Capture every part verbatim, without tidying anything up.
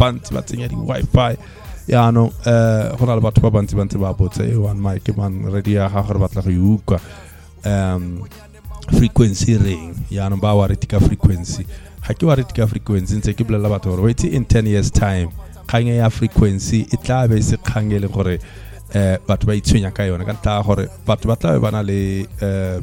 bantsi ba tsenya di Wi-Fi ya no eh go na le batho ba bantsi bantsi ba botsa e one mic man radio ya ga gore batla go yuka um frequency ring ya no ba wa retika frequency ha ke wa retika frequency ntse ke bolela batho gore wait in ten years time khange ya frequency e tla be se khangele gore eh batho ba itshwenya ka yona ka tla gore batho ba tla be bana le eh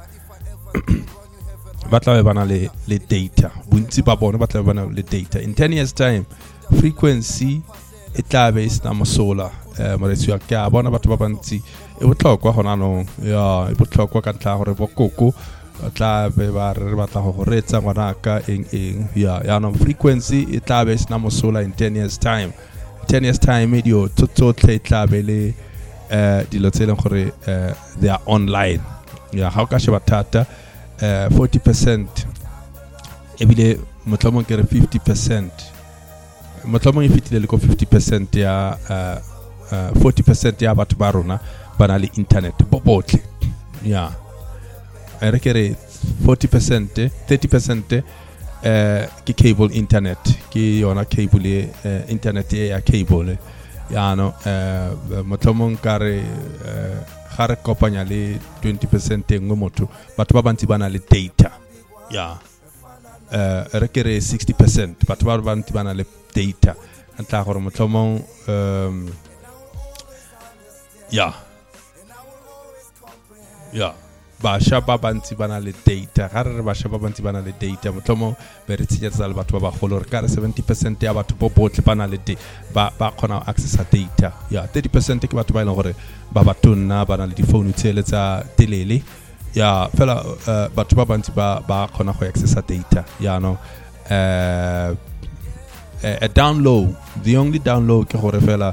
ba tla be bana le le data bontsi ba bona ba tla be bana le data in ten years time frequency e tla be isna mosola eh moretsi ya ka bona batho ba bantsi e botlhokwa gona no ya e botlhokwa ka tla gore bokoko tla be ba re batla go retsa ngwana ka eng eng ya ya no frequency e tla be isna mosola in ten years time ten years time medio tsotso tla be le eh dilo tse leng gore eh they are online ya ha ka sheba thata eh forty percent e bile motlhomo ke re fifty percent motlhomo e fitile le ko fifty percent ya uh, forty percent ya batho ba rona ba na le internet bo botle ya e re ke re forty percent thirty percent eh ke cable internet ke yona cable eh, internet ya cable ya no eh motlhomo ka re ga re kopanya le twenty percent engwe motho batho ba bantsi ba na le data ya eh re ke re sixty percent batho ba bantsi ba na le data ntla gore motlhomo um ya ya ba sha ba bantsi ba na le data ga re ba sha ba bantsi ba na le data motlhomo be re tsetsa le batho ba ba golo re ka re seventy percent ya batho bo botle ba na le ba ba khona access data ya thirty percent ke batho ba ile gore ba batonna ba na le di phone tsele tsa telele ya fela uh, batho ba bantsi ba ba khona go access data ya no uh, a download the only download ke gore fela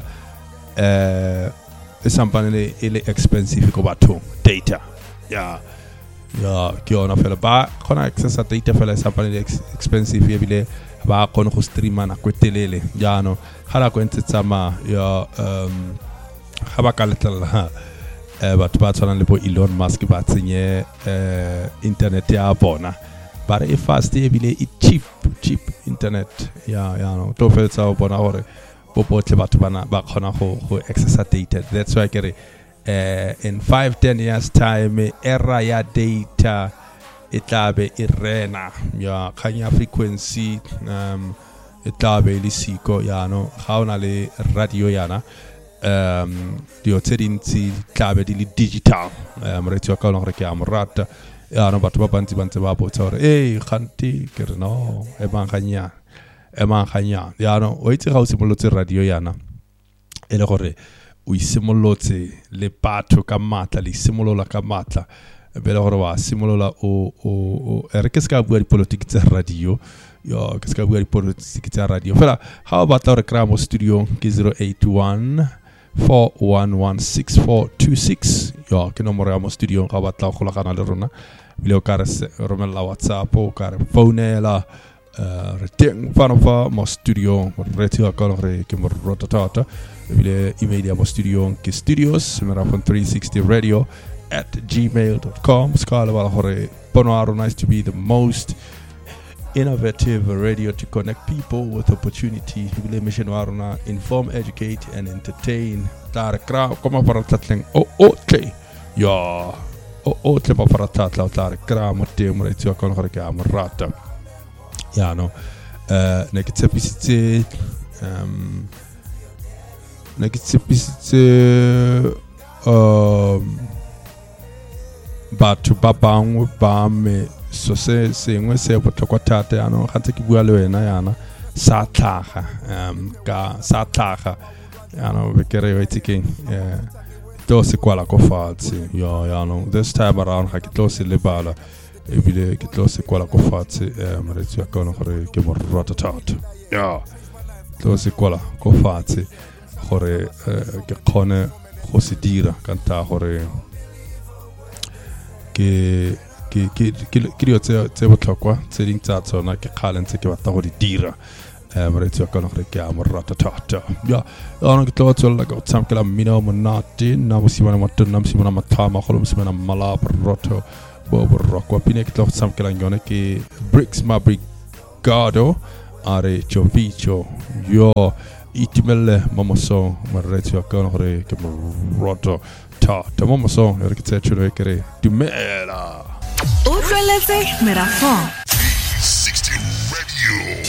eh e sampane ile expensive ko batho data ya ya ke ona fela ba khona access data fela sampane ile expensive e bile ba khona go streama na kwetelele ya no hala go ntsetsa ma ya um ga ba ka letla eh batho ba tswana le bo Elon Musk ba tsenye eh internet ya bona but e fast e bile e cheap cheap internet ya ya no to fetsa bona gore bo botle batho bana ba khona go go access data that's why I get it uh, in five ten years time era ya data itlabe irena ya khanya frequency um itlabe lisiko ya no ga ona le radio yana um dio tsedintsi tlabe di digital um re tswa ka no re ke amrata ya no batho ba bantsi bantse ba botsa gore eh khanti ke re no e banganya e manganya ya no o itse ga o simolotse radio yana e le gore o isimolotse le batho ka matla le simolola ka matla be le gore wa simolola o o e re ke ska bua di politics tsa radio yo ke ska bua di politics tsa radio fela ha o batla re kra mo studio ke zero eight one four one one six four two six yo ke nomoro ya mo studio ga batla go golagana le rona bile o ka re romela WhatsApp o ka re phonela uh, re teng fano fa mo studio re tsi ka re ke mo rotata bile email ya mo studio ke studios meraphone three sixty radio at gmail dot com skala wala hore bonaro nice to be the most innovative radio to connect people with opportunity bile mission waruna inform educate and entertain tar kra como para tatleng o o tle ya o o tle pa para tatla tar kra mo te mo retsi ka hore ke amrata ya no eh ne ke tsepisi um ne ke tsepisi um batho ba bangwe ba me so se sengwe se botlhokwa thata ya no ga ntse ke bua le wena yana sa tlhaga um ka sa tlhaga ya no be ke re o itse ke eh to se kwala ko fatshe ya ya no this time around ga ke tlo se lebala e bile ke tlo se kwala ko fatshe eh moretsi ka no gore ke mo rata thata ya tlo se kwala ko fatshe gore ke khone go se dira ka nta gore ke ke ke ke dio tse tse botlhokwa tse ding tsa tsona ke khale ntse ke batla go di dira eh moretsi ka no gore ke a mo rata thata ya ana ke tlo tswela ka tsamkela mina mo nati na mo simana mo tona mo simana mathama go mo simana mala roto bo bo rokwa pine ke tlo tsamkela ngone ke bricks ma brigado are chopicho yo itimele mamoso marretio con hore che roto ta ta mamoso re che c'è chere dumela Utlweletse Merafong.